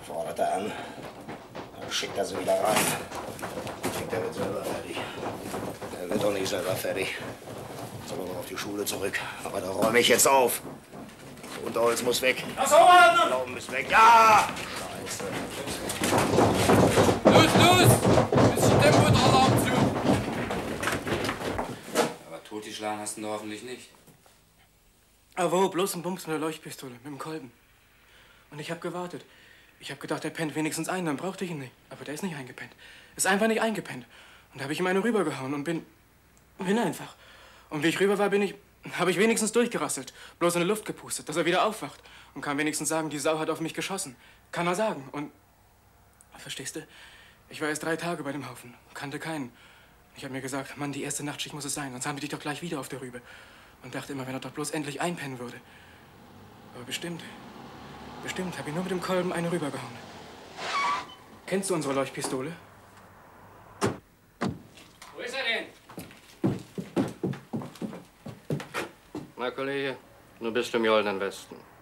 Fordert er an. Dann schickt er sie wieder rein. Ich denke, der wird selber fertig. Der wird doch nicht selber fertig. Soll aber auf die Schule zurück. Aber da räume ich jetzt auf. Und Holz muss weg. Das Oberordnung! Glauben ist weg. Ja! Scheiße. Los! Bisschen Tempo und Alarm zu! Aber totgeschlagen hast du ihn doch hoffentlich nicht. Aber wo? Bloß ein Bums mit der Leuchtpistole, mit dem Kolben. Und ich habe gewartet. Ich habe gedacht, der pennt wenigstens ein, dann brauchte ich ihn nicht. Aber der ist nicht eingepennt. Ist einfach nicht eingepennt. Und da habe ich ihm eine rübergehauen und bin einfach. Und wie ich rüber war, habe ich wenigstens durchgerasselt. Bloß in die Luft gepustet, dass er wieder aufwacht. Und kann wenigstens sagen, die Sau hat auf mich geschossen. Kann er sagen. Und, verstehst du, ich war erst 3 Tage bei dem Haufen. Kannte keinen. Ich habe mir gesagt, Mann, die erste Nachtschicht muss es sein. Sonst haben wir dich doch gleich wieder auf der Rübe. Und dachte immer, wenn er doch bloß endlich einpennen würde. Aber bestimmt habe ich nur mit dem Kolben eine rübergehauen. Kennst du unsere Leuchtpistole? Wo ist er denn? Na, Kollege, du bist im goldenen Westen.